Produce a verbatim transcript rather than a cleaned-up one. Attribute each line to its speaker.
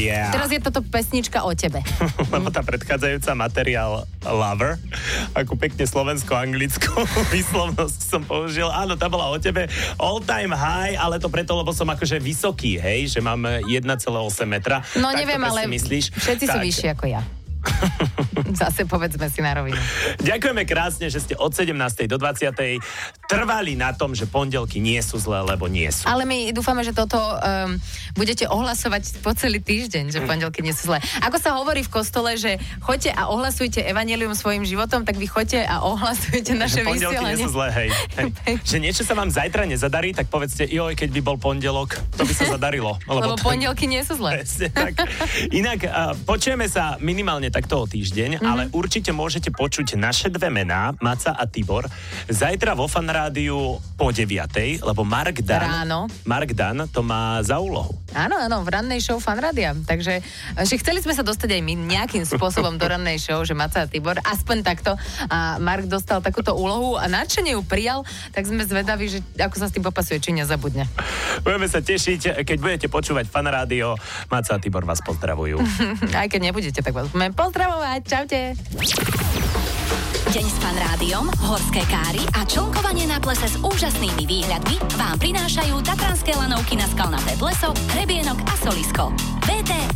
Speaker 1: yeah.
Speaker 2: Teraz je toto pesnička o tebe.
Speaker 1: Lebo tá predchádzajúca materiál Lover, ako pekne slovensko-anglickú výslovnosť som použil. Áno, tá bola o tebe all time high, ale to preto, lebo som akože vysoký, hej, že mám jeden celá osem metra.
Speaker 2: No
Speaker 1: tak
Speaker 2: neviem, ale
Speaker 1: myslíš?
Speaker 2: všetci
Speaker 1: tak.
Speaker 2: sú vyšší ako ja. Zase povedzme si na rovinu.
Speaker 1: Ďakujeme krásne, že ste od sedemnástej do dvadsiatej trvali na tom, že pondelky nie sú zlé, lebo nie sú.
Speaker 2: Ale my dúfame, že toto um, budete ohlasovať po celý týždeň, že pondelky nie sú zlé. Ako sa hovorí v kostole, že choďte a ohlasujte evanjelium svojim životom, tak vy choďte a ohlasujte naše
Speaker 1: pondelky
Speaker 2: vysielanie.
Speaker 1: nie sú zlé, hej. hej. Že niečo sa vám zajtra nezadarí, tak povedzte, joj, keď by bol pondelok, to by sa zadarilo.
Speaker 2: Lebo
Speaker 1: to...
Speaker 2: pondelky nie sú zlé.
Speaker 1: tak. Inak uh, počujeme sa minimálne takto o týždeň, mm-hmm. ale určite môžete počuť naše dve mená, Maca a Tibor, zajtra vo Fan Rádiu po deviatej, lebo Mark Dan,
Speaker 2: Ráno.
Speaker 1: Mark Dan to má za úlohu.
Speaker 2: Áno, áno, v rannej show Fan Rádia. Takže že chceli sme sa dostať aj my nejakým spôsobom do rannej show, že Maca a Tibor, aspoň takto. A Mark dostal takúto úlohu a nadšene ju prijal, tak sme zvedaví, že ako sa s tým popasuje, či nezabudne.
Speaker 1: Budeme sa tešiť, keď budete počúvať Fan Rádio. Maca a Tibor vás pozdravujú.
Speaker 2: Aj keď nebudete, tak vás budeme pozdravovať. Čaute.
Speaker 3: Deň s Fan Rádiom, horské káry a člnkovanie na plese s úžasnými výhľadmi vám prinášajú tatranské lanovky na skalnaté pleso, hrebienok a solisko. vé té